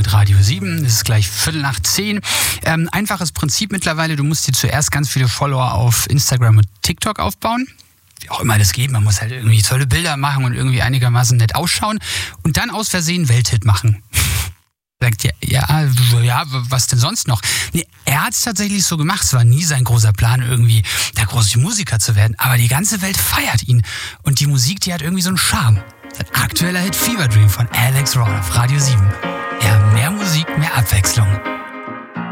mit Radio 7. Es ist gleich 9:15. Einfaches Prinzip mittlerweile. Du musst dir zuerst ganz viele Follower auf Instagram und TikTok aufbauen. Wie auch immer das geht. Man muss halt irgendwie tolle Bilder machen und irgendwie einigermaßen nett ausschauen. Und dann aus Versehen Welthit machen. Sagt ja, was denn sonst noch? Nee, er hat es tatsächlich so gemacht. Es war nie sein großer Plan, irgendwie der große Musiker zu werden. Aber die ganze Welt feiert ihn. Und die Musik, die hat irgendwie so einen Charme. Sein aktueller Hit Fever Dream von Alex Rod auf Radio 7. Ja, mehr Musik, mehr Abwechslung.